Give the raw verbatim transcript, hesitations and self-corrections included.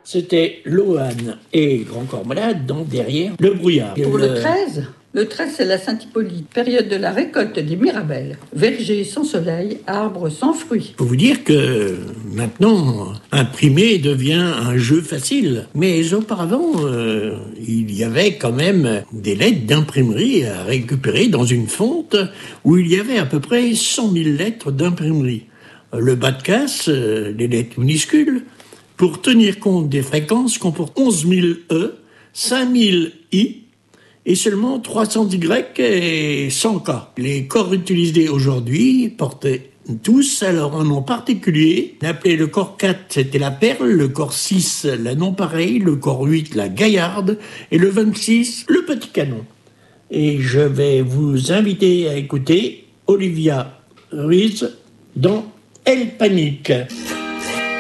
C'était Lohan et Grand Corps Malade, donc derrière le brouillard. Pour le treize, le treize c'est la Saint-Hippolyte, période de la récolte des mirabelles. Verger sans soleil, arbre sans fruits. Faut vous dire que maintenant, imprimer devient un jeu facile. Mais auparavant, euh, il y avait quand même des lettres d'imprimerie à récupérer dans une fonte où il y avait à peu près cent mille lettres d'imprimerie. Le bas de casse, euh, les lettres minuscules, pour tenir compte des fréquences, comporte onze mille E, cinq mille I, et seulement trois cents Y et cent K. Les corps utilisés aujourd'hui portaient tous alors un nom particulier. Appelé le corps quatre, c'était la perle, le corps six, la non-pareille, le corps huit, la gaillarde, et le vingt-six, le petit canon. Et je vais vous inviter à écouter Olivia Ruiz dans Elle panique.